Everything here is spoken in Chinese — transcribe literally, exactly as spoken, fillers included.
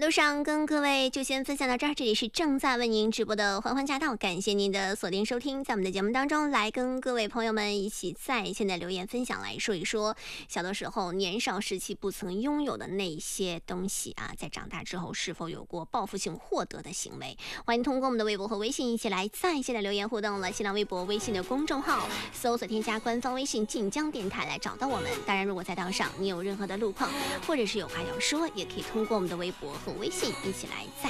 路上跟各位就先分享到这儿，这里是正在为您直播的欢欢驾到，感谢您的锁定收听，在我们的节目当中来跟各位朋友们一起在线的留言分享，来说一说小的时候年少时期不曾拥有的那些东西啊，在长大之后是否有过报复性获得的行为？欢迎通过我们的微博和微信一起来在线的留言互动了。新浪微博、微信的公众号搜索添加官方微信晋江电台来找到我们。当然，如果在道上你有任何的路况，或者是有话要说，也可以通过我们的微博和微信一起来在